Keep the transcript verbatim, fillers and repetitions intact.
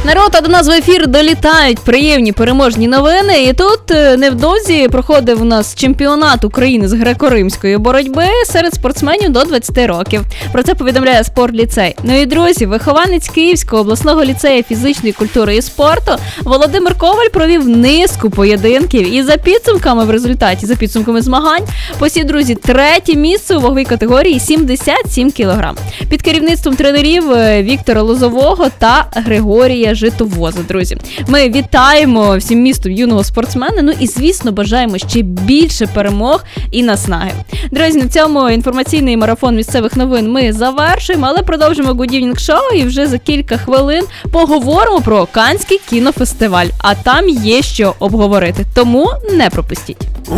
Народ, а до нас в ефір долітають приємні переможні новини. І тут невдовзі проходив у нас чемпіонат України з греко-римської боротьби серед спортсменів до двадцяти років. Про це повідомляє Спортліцей. Ну і, друзі, вихованець Київського обласного ліцею фізичної культури і спорту Володимир Коваль провів низку поєдинків. І за підсумками в результаті, за підсумками змагань, посів, друзі, третє місце у ваговій категорії сімдесят сім кілограм. Під керівництвом тренерів Віктора Лозового та Григорія Житовоза, друзі. Ми вітаємо всім містом юного спортсмена, ну і, звісно, бажаємо ще більше перемог і наснаги. Друзі, на цьому інформаційний марафон місцевих новин ми завершуємо, але продовжимо Good Evening Show і вже за кілька хвилин поговоримо про Каннський кінофестиваль, а там є що обговорити, тому не пропустіть.